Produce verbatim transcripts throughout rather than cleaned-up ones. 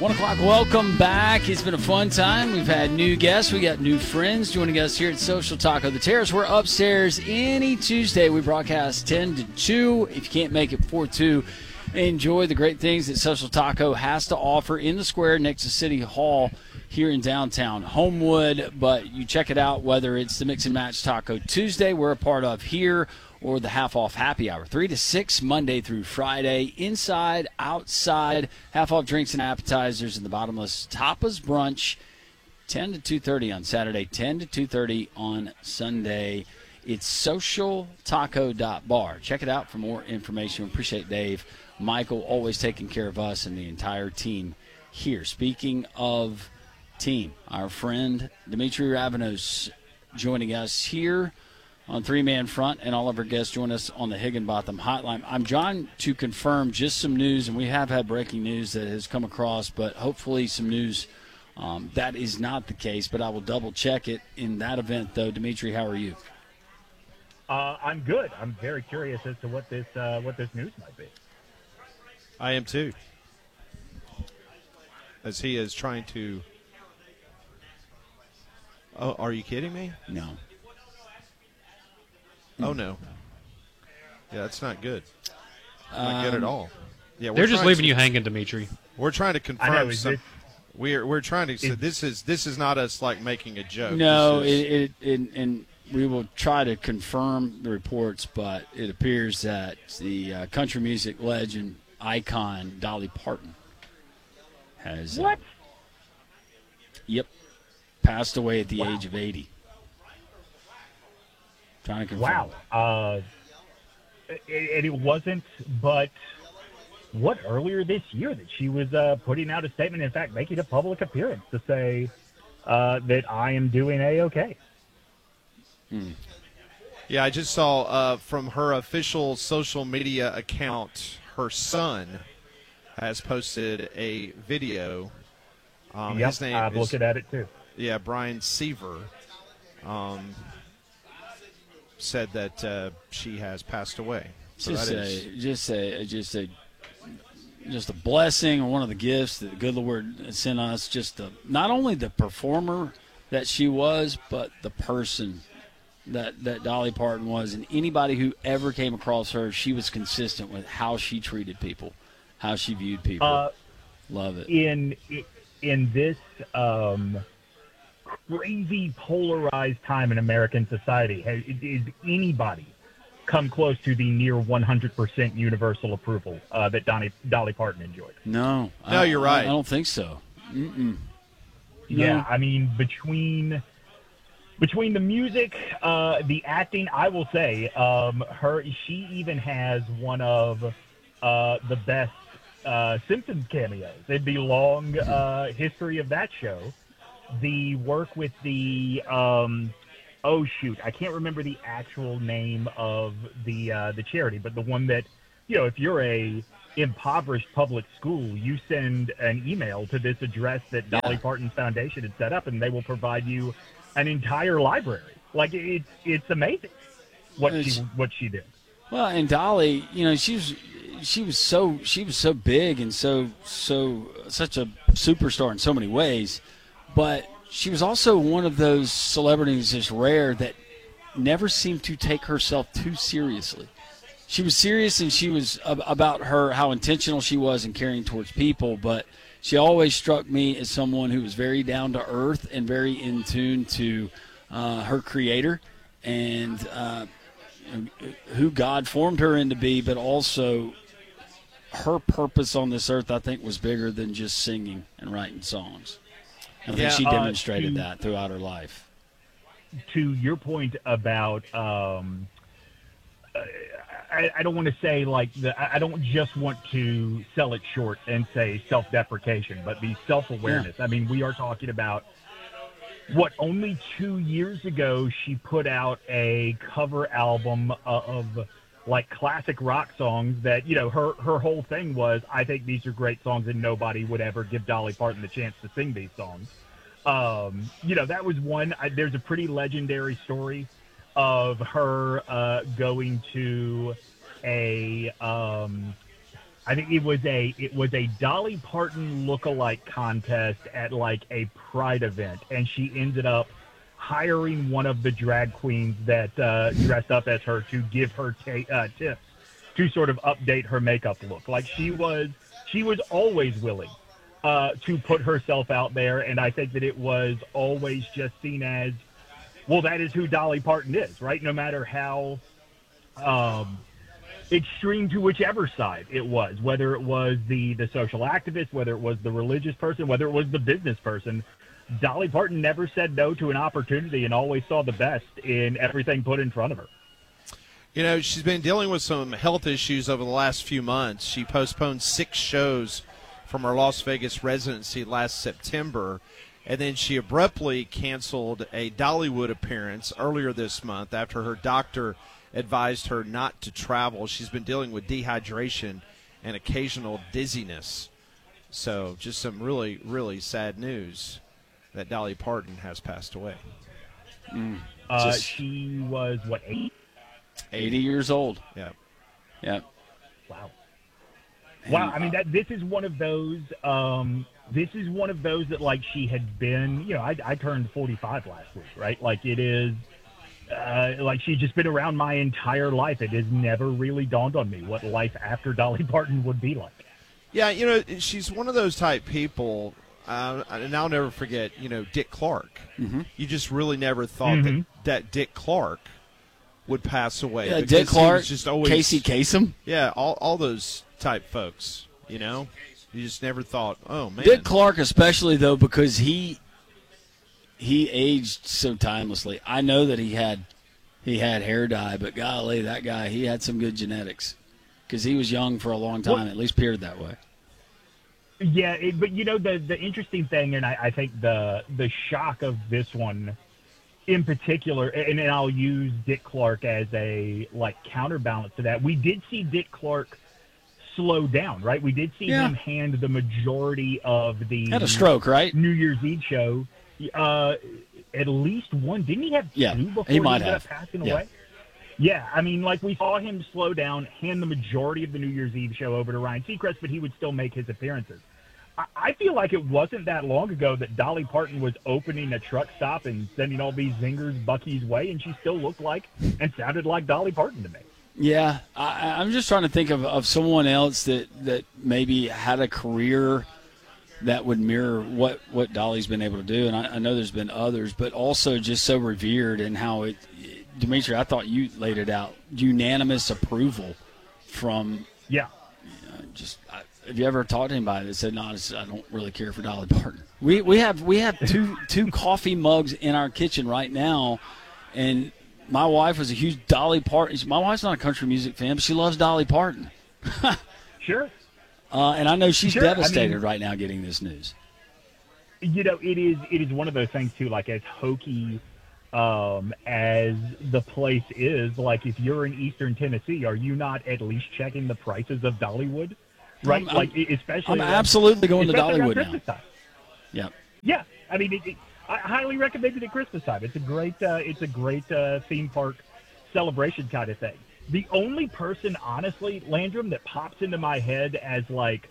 One o'clock, welcome back. It's been a fun time. We've had new guests. We got new friends joining us here at Social Taco The Terrace. We're upstairs any Tuesday. We broadcast ten to two. If you can't make it four two, enjoy the great things that Social Taco has to offer in the square next to City Hall here in downtown Homewood. But you check it out, whether it's the Mix and Match Taco Tuesday we're a part of here, or the half-off happy hour, three to six, Monday through Friday, inside, outside, half-off drinks and appetizers, and the bottomless tapas brunch, ten to two thirty on Saturday, ten to two thirty on Sunday. It's social taco dot bar. Check it out for more information. We appreciate Dave, Michael, always taking care of us and the entire team here. Speaking of team, our friend Dimitri Ravanos joining us here on three-man front, and all of our guests join us on the Higginbotham hotline. I'm John to confirm just some news, and we have had breaking news that has come across, but hopefully some news um, that is not the case, but I will double-check it in that event, though. Dimitri, how are you? Uh, I'm good. I'm very curious as to what this uh, what this news might be. I am too. As he is trying to... Oh, are you kidding me? No. Oh, no. Yeah, that's not good. Not good at all. Yeah, we're They're just trying leaving to- you hanging, Dimitri. We're trying to I confirm know. Is some. this, We're we're trying to. So is- this is this is not us like making a joke. No, This is- it, it, it, and we will try to confirm the reports, but it appears that the uh, country music legend, icon, Dolly Parton has uh, what? Yep. Passed away at the Wow. age of eighty. Trying to confirm. Wow. Uh, and it wasn't, but what, earlier this year that she was uh, putting out a statement, in fact, making a public appearance to say uh, that I am doing A-okay. Hmm. Yeah, I just saw uh, from her official social media account, her son has posted a video. Um, Yep, his name I'm is looking at it too. yeah Brian Seaver. Um, said that uh, she has passed away. So Just that a, is just a, just a, just a blessing, or one of the gifts that the good Lord sent us. Just the, not only the performer that she was, but the person that that Dolly Parton was, and anybody who ever came across her, she was consistent with how she treated people, how she viewed people. Uh, Love it. in in this um, crazy polarized time in American society, has, is anybody come close to the near one hundred percent universal approval uh, that Donnie, Dolly Parton enjoyed? No, No, I, you're right. I, I don't think so. Mm-mm. Yeah, No. I mean, between between the music, uh, the acting, I will say, um, her she even has one of uh, the best uh, Simpsons cameos. In the long uh, history of that show, the work with the um, oh shoot, I can't remember the actual name of the uh, the charity, but the one that, you know, if you're a impoverished public school, you send an email to this address that Dolly Yeah. Parton's Foundation had set up, and they will provide you an entire library. Like, it's it's amazing what It's- she what she did. Well, and Dolly, you know, she was she was so she was so big and so so such a superstar in so many ways, but she was also one of those celebrities that's rare that never seemed to take herself too seriously. She was serious, and she was ab- about her how intentional she was in caring towards people, but she always struck me as someone who was very down to earth and very in tune to uh, her creator and uh, who God formed her into be, but also her purpose on this earth, I think, was bigger than just singing and writing songs. I Yeah, think she uh, demonstrated to- that throughout her life. To your point about, um, I, I don't want to say like the, I I don't just want to sell it short and say self-deprecation, but the self-awareness. I mean, we are talking about what, only two years ago she put out a cover album of like classic rock songs that, you know, her her whole thing was, I think these are great songs and nobody would ever give Dolly Parton the chance to sing these songs. Um, you know, that was one. I, there's a pretty legendary story of her uh, going to a um, I think it was a it was a Dolly Parton lookalike contest at like a Pride event, and she ended up hiring one of the drag queens that uh, dressed up as her to give her ta- uh, tips to sort of update her makeup look. Like she was she was always willing uh, to put herself out there, and I think that it was always just seen as, well, that is who Dolly Parton is, right? No matter how um, extreme to whichever side it was, whether it was the, the social activist, whether it was the religious person, whether it was the business person, Dolly Parton never said no to an opportunity and always saw the best in everything put in front of her. You know, she's been dealing with some health issues over the last few months. She postponed six shows from her Las Vegas residency last September, and then she abruptly canceled a Dollywood appearance earlier this month after her doctor advised her not to travel. She's been dealing with dehydration and occasional dizziness. So just some really, really sad news that Dolly Parton has passed away. Mm. Uh, Just she was, what, eight? eighty years old. Yeah. Yeah. Wow. Wow. I mean, that this is one of those, um, this is one of those that, like, she had been, you know, I, I turned forty-five last week, right? Like, it is, uh, like, she's just been around my entire life. It has never really dawned on me what life after Dolly Parton would be like. Yeah, you know, she's one of those type people, uh, and I'll never forget, you know, Dick Clark. Mm-hmm. You just really never thought Mm-hmm. that, that Dick Clark would pass away. Yeah, because Dick he Clark, was just always, Casey Kasem. Yeah, all all those type folks, you know. You just never thought, oh, man. Dick Clark especially, though, because he he aged so timelessly. I know that he had he had hair dye, but golly, that guy, he had some good genetics because he was young for a long time, Well, at least appeared that way. Yeah, it, but, you know, the, the interesting thing, and I, I think the the shock of this one in particular, and, and I'll use Dick Clark as a, like, counterbalance to that, we did see Dick Clark slow down, right? We did see Yeah. him hand the majority of the Had a stroke, right? New Year's Eve show. Uh, at least one. Didn't he have Yeah, two before he might ended up have. passing Yeah. away? Yeah, I mean, like, we saw him slow down, hand the majority of the New Year's Eve show over to Ryan Seacrest, but he would still make his appearances. I, I feel like it wasn't that long ago that Dolly Parton was opening a truck stop and sending all these zingers Bucky's way, and she still looked like and sounded like Dolly Parton to me. Yeah, I, I'm just trying to think of, of someone else that, that maybe had a career that would mirror what, what Dolly's been able to do. And I, I know there's been others, but also just so revered and how it, Dimitri, I thought you laid it out, unanimous approval from, Yeah. you know, just, I, have you ever talked to anybody that said, no, I don't really care for Dolly Parton? We we have we have two two coffee mugs in our kitchen right now, and my wife was a huge Dolly Parton. My wife's not a country music fan, but she loves Dolly Parton. Sure. Uh, and I know she's Sure, I devastated mean- right now getting this news. You know, it is it is one of those things, too, like, as hokey um, as the place is, like, if you're in Eastern Tennessee, are you not at least checking the prices of Dollywood? Right? I'm- like, especially I'm around- absolutely going to especially around Dollywood now. Christmas time. Yeah. Yeah, I mean, it, it, I highly recommend it at Christmas time. It's a great, uh, it's a great uh, theme park celebration kind of thing. The only person, honestly, Landrum, that pops into my head as, like,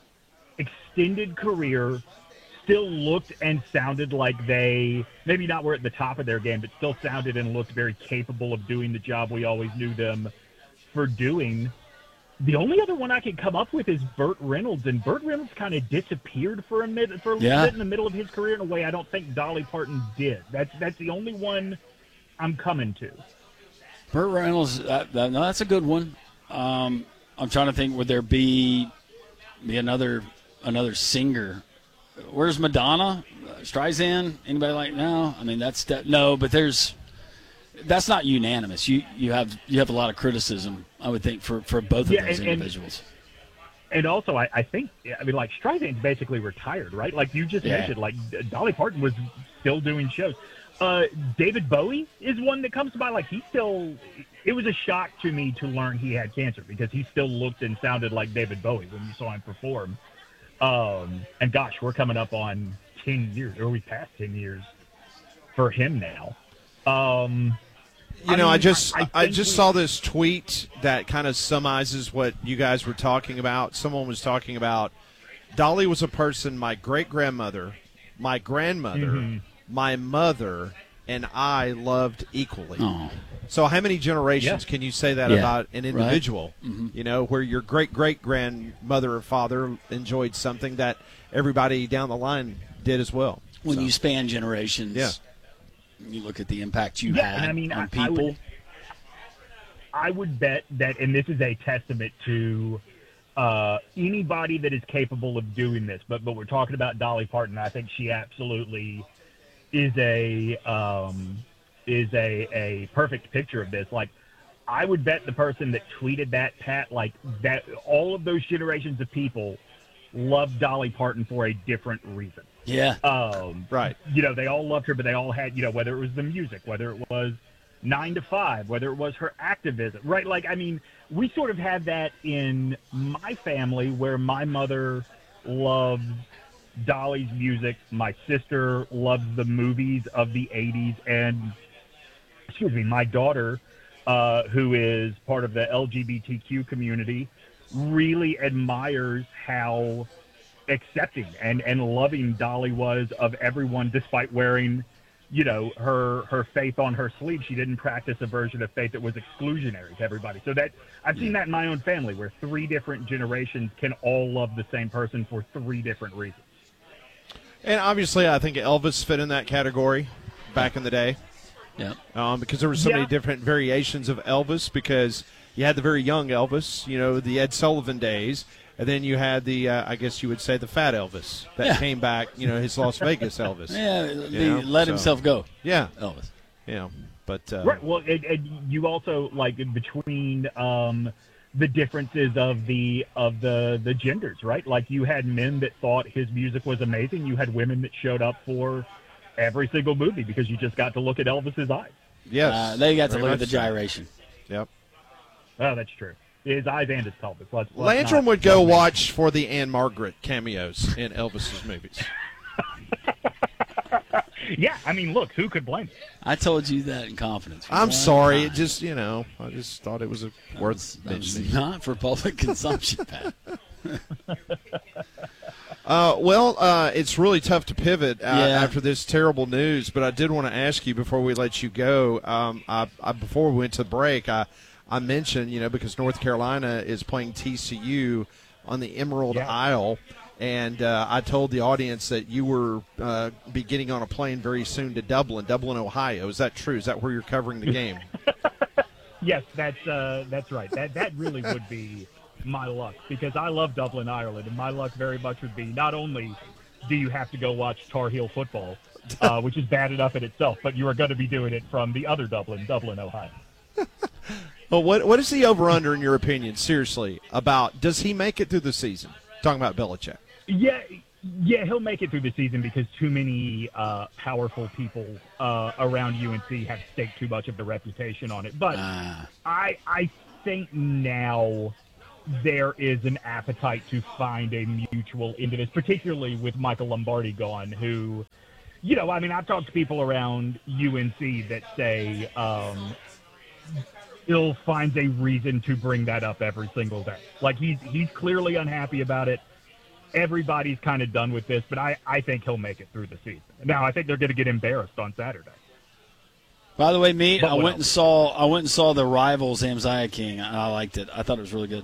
extended career, still looked and sounded like they maybe not were at the top of their game, but still sounded and looked very capable of doing the job we always knew them for doing. The only other one I can come up with is Burt Reynolds, and Burt Reynolds kind of disappeared for a minute, for a little Yeah. bit in the middle of his career in a way I don't think Dolly Parton did. That's that's the only one I'm coming to. Burt Reynolds, that, that, no, that's a good one. Um, I'm trying to think, would there be be another another singer? Where's Madonna? Uh, Streisand? Anybody like no? I mean, that's that, no, but there's that's not unanimous. You you have you have a lot of criticism, I would think, for, for both of Yeah, those and- and- individuals. And also, I, I think, I mean, like, Streisand's basically retired, right? Like you just Yeah. mentioned, like, Dolly Parton was still doing shows. Uh, David Bowie is one that comes to mind. Like, he still, it was a shock to me to learn he had cancer because he still looked and sounded like David Bowie when you saw him perform. Um, and gosh, we're coming up on ten years, or we passed ten years for him now. Um, You know, I, mean, I just I, I, I just we, saw this tweet that kind of summarizes what you guys were talking about. Someone was talking about Dolly was a person my great-grandmother, my grandmother, mm-hmm. my mother, and I loved equally. Oh. So how many generations Yeah. can you say that Yeah. about an individual? Right. Mm-hmm. You know, where your great-great-grandmother or father enjoyed something that everybody down the line did as well. When So, you span generations, Yeah. you look at the impact you Yeah, had and I mean, on I- I people. would- I would bet that, and this is a testament to uh, anybody that is capable of doing this. But but we're talking about Dolly Parton. I think she absolutely is a um, is a a perfect picture of this. Like, I would bet the person that tweeted that, Pat, like that, all of those generations of people loved Dolly Parton for a different reason. yeah. Um, Right. You know, they all loved her, but they all had, you know, whether it was the music, whether it was nine to five, whether it was her activism, right? Like, I mean, we sort of had that in my family where my mother loved Dolly's music. My sister loves the movies of the eighties. And, excuse me, my daughter, uh, who is part of the L G B T Q community, really admires how accepting and, and loving Dolly was of everyone, despite wearing, you know, her her faith on her sleeve. She didn't practice a version of faith that was exclusionary to everybody. So that I've seen that in my own family, where three different generations can all love the same person for three different reasons. And obviously, I think Elvis fit in that category back in the day. Yeah. Um, because there were so Yeah. many different variations of Elvis, because you had the very young Elvis, you know, the Ed Sullivan days, and then you had the, uh, I guess you would say, the fat Elvis that Yeah. came back, you know, his Las Vegas Elvis. Yeah, You he know, let so- himself go, Yeah, Elvis. yeah. But, uh, Right. Well, and, and you also, like, between um, the differences of the of the the genders, right? Like, you had men that thought his music was amazing. You had women that showed up for every single movie because you just got to look at Elvis's eyes. yes. Uh, they got to very look at the much so. gyration. Yep. Oh, that's true. His eyes and his pelvis. Let's, let's Landrum not- would go watch for the Anne Margaret cameos in Elvis's movies. Yeah, I mean, look, who could blame you? I told you that in confidence. I'm One sorry. It time. just, you know, I just thought it was a worth That was mentioning. not for public consumption, Pat. Uh, well, uh, it's really tough to pivot uh, Yeah. after this terrible news, but I did want to ask you before we let you go. Um, I, I, before we went to break, I, I mentioned, you know, because North Carolina is playing T C U on the Emerald Yeah. Isle, and uh, I told the audience that you were uh, be getting on a plane very soon to Dublin, Dublin, Ohio. Is that true? Is that where you're covering the game? Yes, that's uh, that's right. That that really would be my luck, because I love Dublin, Ireland, and my luck very much would be not only do you have to go watch Tar Heel football, uh, which is bad enough in itself, but you are going to be doing it from the other Dublin, Dublin, Ohio. Well, what what is the over-under, in your opinion, seriously, about does he make it through the season? Talking about Belichick. Yeah, yeah, he'll make it through the season because too many uh, powerful people uh, around U N C have staked too much of the reputation on it. But Ah. I I think now there is an appetite to find a mutual into this, particularly with Michael Lombardi gone, who, you know, I mean, I've talked to people around U N C that say um, Bill finds a reason to bring that up every single day. Like, he's he's clearly unhappy about it. Everybody's kind of done with this, but I, I think he'll make it through the season. Now, I think they're going to get embarrassed on Saturday. By the way, me, But I what went and else? saw I went and saw the Rivals Amziah King. I liked it. I thought it was really good.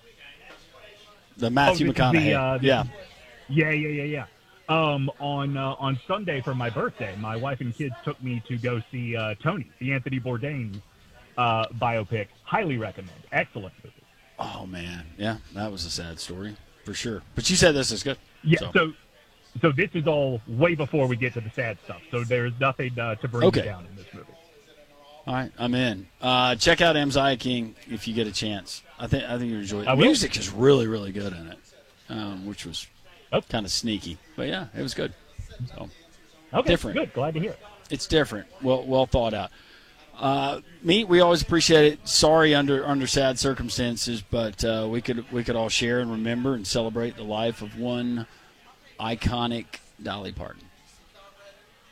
The Matthew Oh, this is McConaughey. the, uh, the- yeah. Yeah, yeah, yeah, yeah. Um, on uh, on Sunday for my birthday, my wife and kids took me to go see uh, Tony, the Anthony Bourdain uh, biopic. Highly recommend. Excellent movie. Oh man, yeah, that was a sad story for sure. But you said this is good. Yeah. So, So, so this is all way before we get to the sad stuff. So there's nothing uh, to bring Okay. you down in this movie. all right, I'm in. Uh, check out Amziah King if you get a chance. I think I think you enjoy it. I will. Music is really really good in it, um, which was Okay. kind of sneaky. But yeah, it was good. So Okay, Different. good. Glad to hear it. it's different. Well well thought out. Uh, me, we always appreciate it. Sorry under under sad circumstances, but uh, we could we could all share and remember and celebrate the life of one iconic Dolly Parton.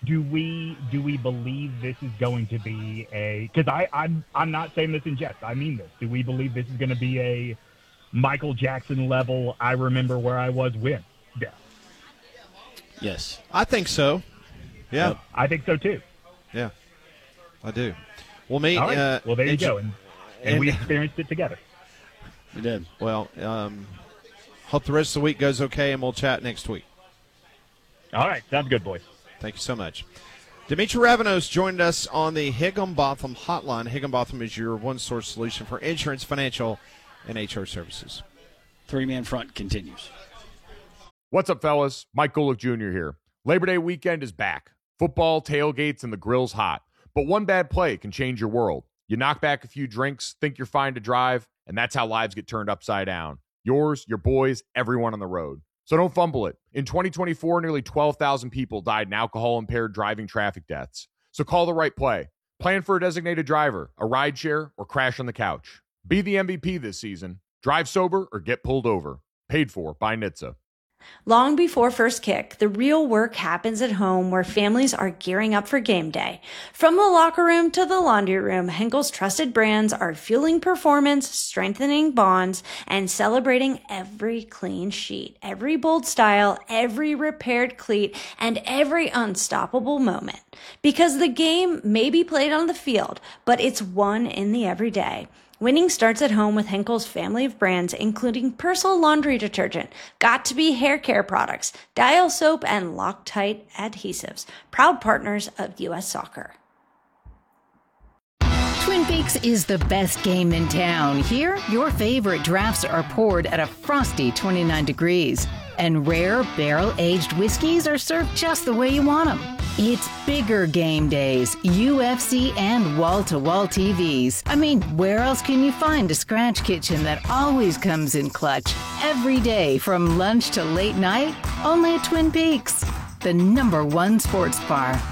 do we do we believe this is going to be a? Because I I'm I'm not saying this in jest. I mean this. Do we believe this is going to be a Michael Jackson level? I remember where I was when. Yeah. Yes, I think so. Yeah, Yep. I think so too. yeah, I do. Well, me. All right. Uh, well, there you enjoy- go, and, and and- we experienced it together. we did. Well, um, hope the rest of the week goes okay, and we'll chat next week. All right, sounds good, boys. Thank you so much. Dimitri Ravanos joined us on the Higginbotham hotline. Higginbotham is your one-source solution for insurance, financial, and H R services. Three-man front continues. What's up, fellas? Mike Golick Junior here. Labor Day weekend is back. Football, tailgates, and the grill's hot. But one bad play can change your world. You knock back a few drinks, think you're fine to drive, and that's how lives get turned upside down. Yours, your boys, everyone on the road. So don't fumble it. In twenty twenty-four, nearly twelve thousand people died in alcohol-impaired driving traffic deaths. So call the right play. Plan for a designated driver, a rideshare, or crash on the couch. Be the M V P this season. Drive sober or get pulled over. Paid for by N H T S A. Long before first kick, the real work happens at home where families are gearing up for game day. From the locker room to the laundry room, Henkel's trusted brands are fueling performance, strengthening bonds, and celebrating every clean sheet, every bold style, every repaired cleat, and every unstoppable moment. Because the game may be played on the field, but it's won in the everyday. Winning starts at home with Henkel's family of brands, including Persil laundry detergent, Got2b hair care products, Dial soap, and Loctite adhesives, proud partners of U S Soccer. Twin Peaks is the best game in town. Here, your favorite drafts are poured at a frosty twenty-nine degrees. And rare barrel-aged whiskeys are served just the way you want them. It's bigger game days, U F C, and wall-to-wall T Vs. I mean, where else can you find a scratch kitchen that always comes in clutch? Every day, from lunch to late night, only at Twin Peaks, the number one sports bar.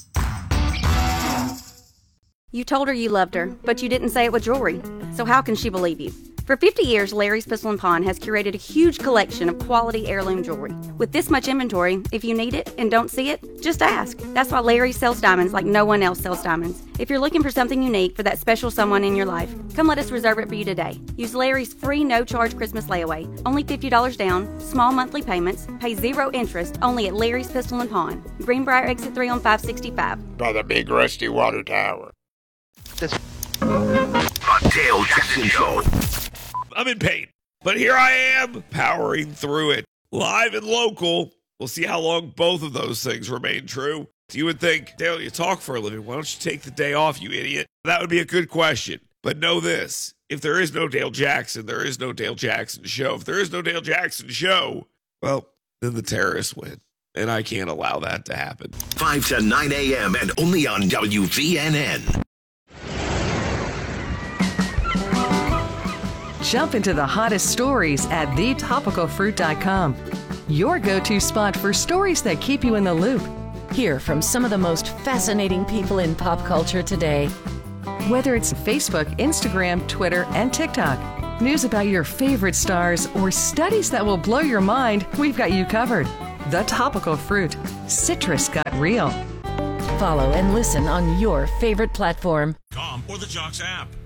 You told her you loved her, but you didn't say it with jewelry. So how can she believe you? For fifty years, Larry's Pistol and Pawn has curated a huge collection of quality heirloom jewelry. With this much inventory, if you need it and don't see it, just ask. That's why Larry sells diamonds like no one else sells diamonds. If you're looking for something unique for that special someone in your life, come let us reserve it for you today. Use Larry's free no-charge Christmas layaway. Only fifty dollars down, small monthly payments, pay zero interest, only at Larry's Pistol and Pawn. Greenbrier Exit three on five sixty-five. By the big rusty water tower. This A Dale Jackson Show. I'm in pain, but here I am, powering through it. Live and local. We'll see how long both of those things remain true. You would think, Dale, you talk for a living. Why don't you take the day off, you idiot? That would be a good question. But know this. If there is no Dale Jackson, there is no Dale Jackson Show. If there is no Dale Jackson Show, well, then the terrorists win. And I can't allow that to happen. five to nine a.m. and only on W V N N. Jump into the hottest stories at the topical fruit dot com. Your go-to spot for stories that keep you in the loop. Hear from some of the most fascinating people in pop culture today. Whether it's Facebook, Instagram, Twitter, and TikTok, news about your favorite stars, or studies that will blow your mind, we've got you covered. The Topical Fruit. Citrus got real. Follow and listen on your favorite platform. Com or the Jocks app.